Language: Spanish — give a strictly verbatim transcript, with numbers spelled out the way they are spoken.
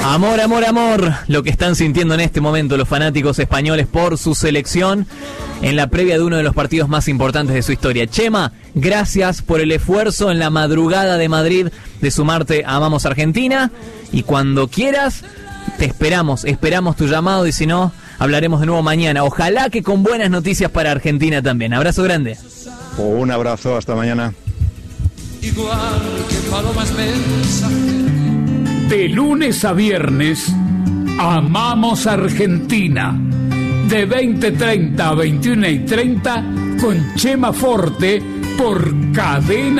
Amor, amor, amor, lo que están sintiendo en este momento los fanáticos españoles por su selección en la previa de uno de los partidos más importantes de su historia. Chema, gracias por el esfuerzo en la madrugada de Madrid de sumarte a Amamos Argentina, y cuando quieras te esperamos, esperamos tu llamado, y si no, hablaremos de nuevo mañana. Ojalá que con buenas noticias para Argentina también. Abrazo grande. Un abrazo, hasta mañana. Igual que palomas mensajeras. De lunes a viernes, Amamos Argentina. De veinte treinta a veintiuno y treinta con Chema Forte por Cadena